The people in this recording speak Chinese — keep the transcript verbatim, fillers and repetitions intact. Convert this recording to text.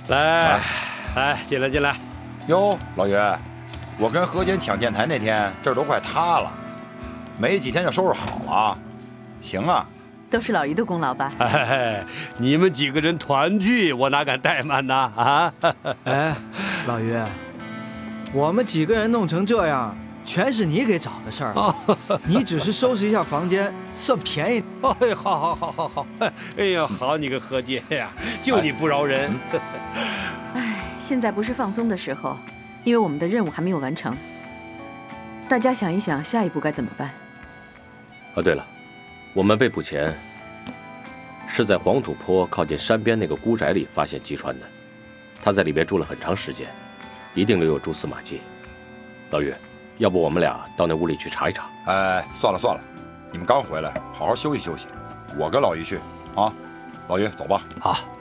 来，来，进来，进来。 哟，老于，我跟何坚抢建台那天，这儿都快塌了，没几天就收拾好了。行啊， 都是老于的功劳吧？ 哎，你们几个人团聚，我哪敢怠慢呢？啊！ 哎，老于，我们几个人弄成这样，全是你给找的事儿。哦、你只是收拾一下房间，算便宜。 哎，好好好好好。哎呀，好你个何坚呀，就你不饶人。 哎，现在不是放松的时候，因为我们的任务还没有完成。大家想一想，下一步该怎么办？ 啊，对了，我们被捕前是在黄土坡靠近山边那个孤宅里发现姬川的，他在里边住了很长时间，一定留有蛛丝马迹。老于，要不我们俩到那屋里去查一查？ 哎，算了算了，你们刚回来，好好休息休息，我跟老于去啊。老于，走吧。 好。